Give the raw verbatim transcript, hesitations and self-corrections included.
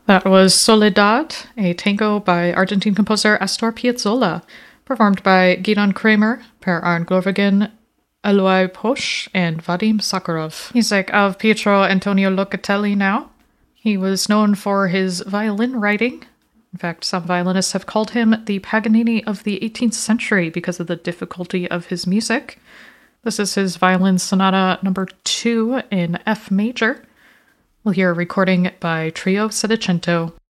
That was Soledad, a tango by Argentine composer Astor Piazzolla, performed by Gidon Kramer, Per Arne Glorvigen, Eloy Posch, and Vadim Sakharov. Music of Pietro Antonio Locatelli now. He was known for his violin writing. In fact, some violinists have called him the Paganini of the eighteenth century because of the difficulty of his music. This is his violin sonata number two in F major. We'll hear a recording by Trio Settecento.